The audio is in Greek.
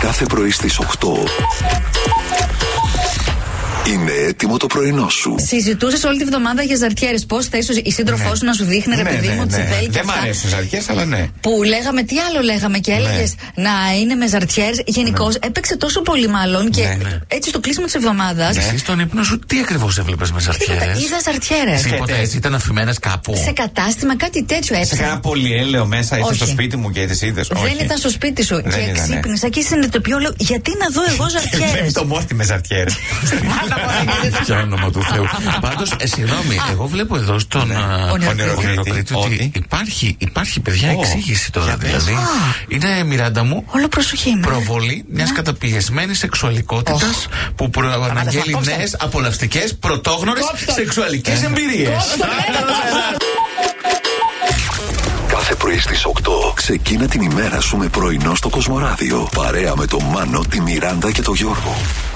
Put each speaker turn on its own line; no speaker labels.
Κάθε πρωί στις 8. Είναι έτοιμο το πρωινό σου.
Συζητούσες όλη τη βδομάδα για ζαρτιέρες. Πώς θες η σύντροφό σου να σου δείχνει, ρε παιδί μου, τσιβέλη και
δεν μ' αρέσουν ζαρτιέρες, αλλά ναι.
Που λέγαμε, τι άλλο λέγαμε και έλεγες να είναι με ζαρτιέρες. Γενικώς έπαιξε τόσο πολύ μάλλον και έτσι στο κλείσιμο της εβδομάδας.
Εσύ στον ύπνο σου τι ακριβώς έβλεπες με ζαρτιέρες?
Είδα ζαρτιέρες.
Τίποτα έτσι, ήταν αφημένες κάπου?
Σε κατάστημα, κάτι τέτοιο έτσι.
Σε κάνα πολυέλαιο μέσα, ήρθε στο σπίτι μου και τις είδες?
Δεν ήταν στο σπίτι σου. Και ξύπνησα και συνειδητοποιώ, λέω, γιατί να δω εγώ ζαρτιέρες?
Βλέπει το Μόρτι με ζαρτιέρες.
Για όνομα του Θεού. Πάντως, συγγνώμη, εγώ βλέπω εδώ στον ονειροκρίτη ότι υπάρχει παιδιά εξήγηση τώρα. Δηλαδή, είναι, Μιράντα μου,
όλο προσοχή με.
προβολή μιας καταπιεσμένης σεξουαλικότητας που προαναγγέλει νέες απολαυστικές πρωτόγνωρες σεξουαλικές εμπειρίες.
Κάθε πρωί στις 8 ξεκίνα την ημέρα σου με πρωινό στο Κοσμοράδιο. Παρέα με τον Μάνο, τη Μιράντα και τον Γιώργο.